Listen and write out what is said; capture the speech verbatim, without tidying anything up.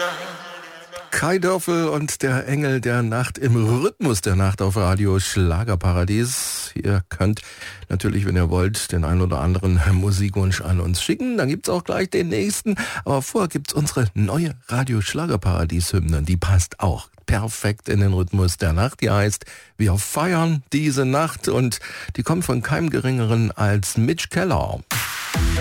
Kai Dörfel und der Engel der Nacht im Rhythmus der Nacht auf Radio Schlagerparadies. Ihr könnt natürlich, wenn ihr wollt, den einen oder anderen Musikwunsch an uns schicken. Dann gibt's auch gleich den nächsten. Aber vorher gibt's unsere neue Radio Schlagerparadies-Hymne. Die passt auch perfekt in den Rhythmus der Nacht. Die heißt Wir feiern diese Nacht und die kommt von keinem Geringeren als Mitch Keller.